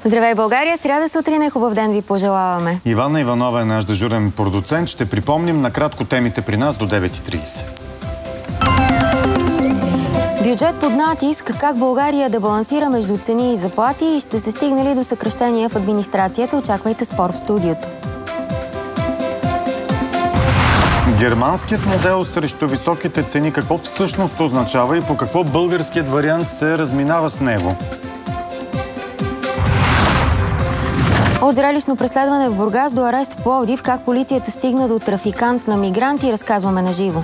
Здравей, България! Сряда сутрин е, хубав ден ви пожелаваме. Ивана Иванова е наш дежурен продуцент. Ще припомним накратко темите при нас до 9:30. Бюджет под натиск, как България да балансира между цени и заплати и ще се стигне ли до съкращения в администрацията? Очаквайте спор в студиото. Германският модел срещу високите цени, какво всъщност означава и по какво българският вариант се разминава с него? От зрелищно преследване в Бургас до арест в Пловдив, как полицията стигна до трафикант на мигранти, разказваме на живо.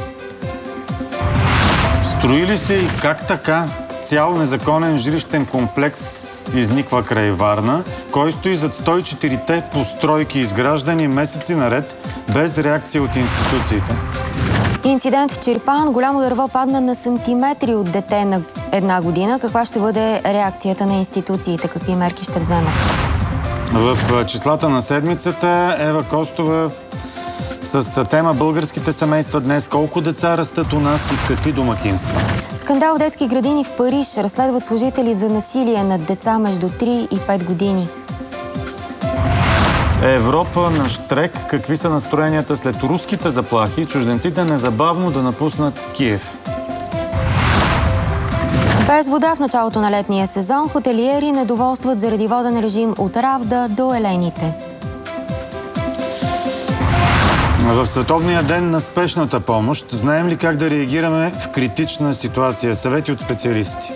Строи ли се и как така цял незаконен жилищен комплекс изниква край Варна? Кой стои зад 104-те постройки, изграждани месеци наред, без реакция от институциите? Инцидент в Чирпан. Голямо дърво падна на сантиметри от дете на 1 година. Каква ще бъде реакцията на институциите? Какви мерки ще вземат? В числата на седмицата Ева Костова с тема българските семейства днес. Колко деца растат у нас и в какви домакинства? Скандал в детски градини в Париж. Разследват служители за насилие над деца между 3 и 5 години. Европа на щрек. Какви са настроенията след руските заплахи? Чужденците незабавно да напуснат Киев. Без вода в началото на летния сезон, хотелиери недоволстват заради воден режим от Равда до Елените. В Световния ден на спешната помощ знаем ли как да реагираме в критична ситуация? Съвети от специалисти.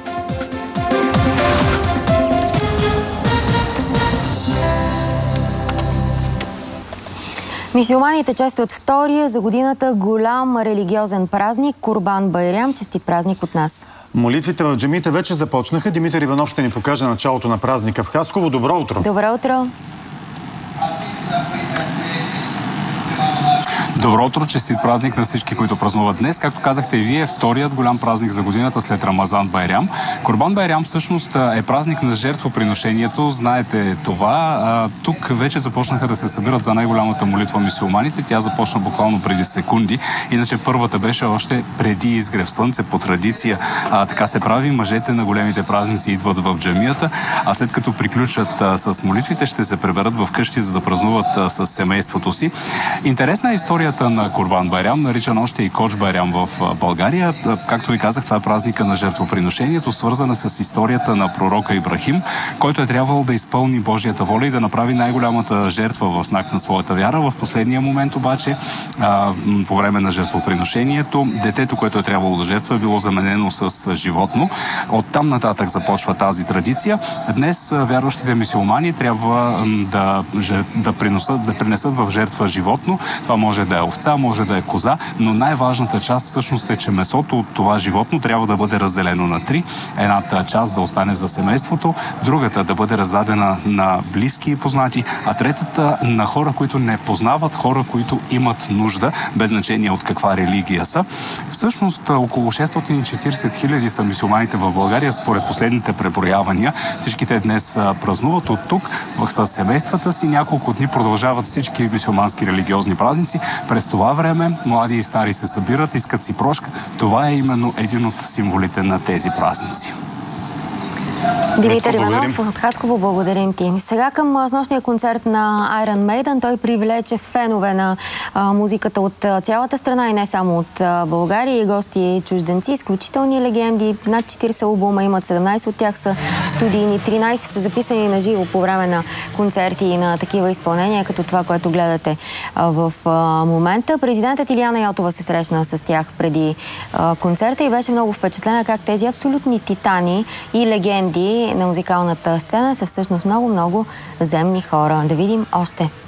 Мюсюлманите честват втория за годината голям религиозен празник Курбан Байрам. Честит празник от нас! Молитвите в джамиите вече започнаха. Димитър Иванов ще ни покаже началото на празника в Хасково. Добро утро! Добро утро! Добро утро, честит празник на всички, които празнуват днес. Както казахте и вие, вторият голям празник за годината след Рамазан Байрам. Курбан Байрам всъщност е празник на жертвоприношението. Знаете това. Тук вече започнаха да се събират за най-голямата молитва мюсюлманите. Тя започна буквално преди секунди. Иначе първата беше още преди изгрев слънце по традиция. Така се прави. Мъжете на големите празници идват в джамията, а след като приключат с молитвите, ще се приберат в къщи, за да празнуват с семейството си. Интересна е историята на Курбан Байрам, наричан още и Коч Байрам в България. Както ви казах, това е празника на жертвоприношението, свързана с историята на пророка Ибрахим, който е трябвало да изпълни Божията воля и да направи най-голямата жертва в знак на своята вяра. В последния момент обаче, по време на жертвоприношението, детето, което е трябвало да жертва, е било заменено с животно. Оттам нататък започва тази традиция. Днес вярващите мюсюлмани трябва да принесат в жертва животно. Това може да е овца, може да е коза, но най-важната част всъщност е, че месото от това животно трябва да бъде разделено на 3. Едната част да остане за семейството, другата да бъде раздадена на близки и познати, а третата на хора, които не познават, хора, които имат нужда, без значение от каква религия са. Всъщност около 640 хиляди са мюсюлманите в България, според последните преброявания. Всичките днес празнуват от тук с семействата си. Няколко дни продължават всички мюсюлмански религиозни празници. През това време млади и стари се събират, искат си прошка. Това е именно един от символите на тези празници. Димитър Иванов от Хасково, благодарим ти. Сега към снощния концерт на Iron Maiden. Той привлече фенове на музиката от цялата страна и не само от България, и гости чужденци, изключителни легенди. Над 40 албума имат, 17 от тях са студийни, 13 са записани на живо по време на концерти и на такива изпълнения, като това, което гледате в момента. Президентът Илияна Йотова се срещна с тях преди концерта и беше много впечатлена как тези абсолютни титани и легенди на музикалната сцена са всъщност много-много земни хора. Да видим още.